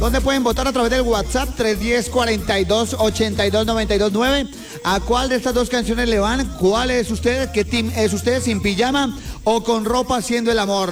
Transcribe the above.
donde pueden votar a través del WhatsApp 310-42-82-92-9. ¿A cuál de estas dos canciones le van? ¿Cuál es usted? ¿Qué team es usted? ¿Sin pijama o con ropa haciendo el amor?